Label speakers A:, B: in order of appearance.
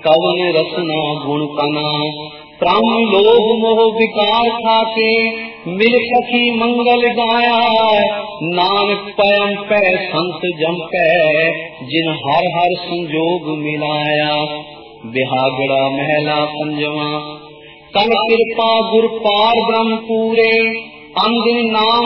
A: कवन रसना गुण कना। क्रम लोभ मोह विकार खाके मिल सखी मंगल गाया। नानक पयम पै संत जम पै जिन हर हर संजोग मिलाया। बिहागड़ा महला पंजवा। कल कृपा गुर पार ब्रह्म पूरे अंग नाम